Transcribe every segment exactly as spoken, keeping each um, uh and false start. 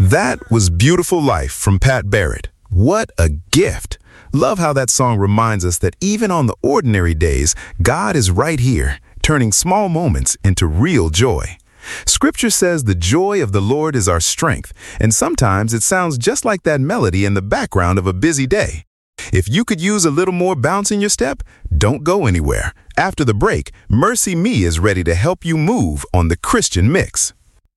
That was Beautiful Life from Pat Barrett. What a gift. Love how that song reminds us that even on the ordinary days, God is right here, turning small moments into real joy. Scripture says the joy of the Lord is our strength, and sometimes it sounds just like that melody in the background of a busy day. If you could use a little more bounce in your step, don't go anywhere. After the break, Mercy Me is ready to help you move on the Christian Mix.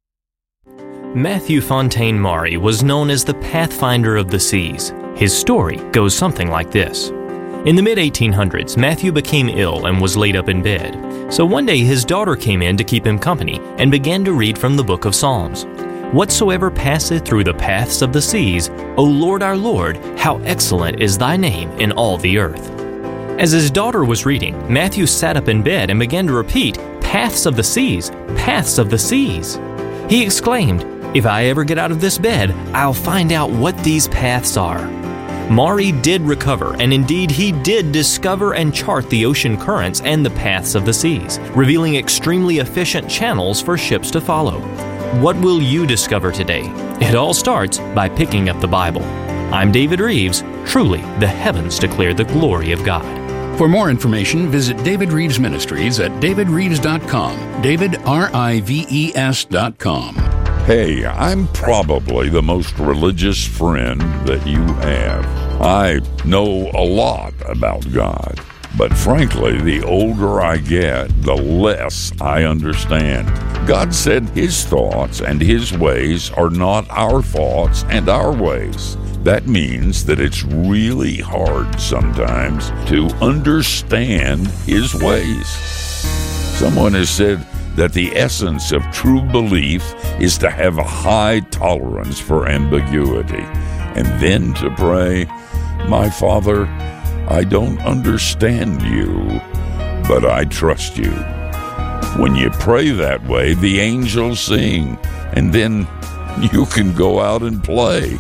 Matthew Fontaine Maury was known as the Pathfinder of the Seas. His story goes something like this. In the mid eighteen hundreds, Matthew became ill and was laid up in bed. So one day his daughter came in to keep him company and began to read from the book of Psalms. Whatsoever passeth through the paths of the seas, O Lord our Lord, how excellent is thy name in all the earth. As his daughter was reading, Matthew sat up in bed and began to repeat, paths of the seas, paths of the seas. He exclaimed, if I ever get out of this bed, I'll find out what these paths are. Maury did recover, and indeed he did discover and chart the ocean currents and the paths of the seas, revealing extremely efficient channels for ships to follow. What will you discover today? It all starts by picking up the Bible. I'm David Reeves. Truly, the heavens declare the glory of God. For more information, visit David Reeves Ministries at david reeves dot com. David, R I V E S dot com. Hey, I'm probably the most religious friend that you have. I know a lot about God, but frankly, the older I get, the less I understand. God said His thoughts and His ways are not our thoughts and our ways. That means that it's really hard sometimes to understand His ways. Someone has said that the essence of true belief is to have a high tolerance for ambiguity, and then to pray, my Father, I don't understand you, but I trust you. When you pray that way, the angels sing, and then you can go out and play.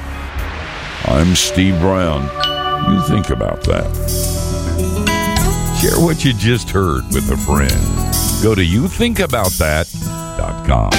I'm Steve Brown. You think about that. Share what you just heard with a friend. Go to you think about that dot com.